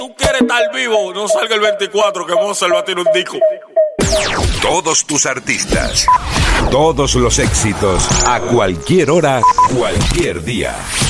Tú quieres estar vivo, no salga el 24 que Mozart va a tener un disco. Todos tus artistas, todos los éxitos, a cualquier hora, cualquier día.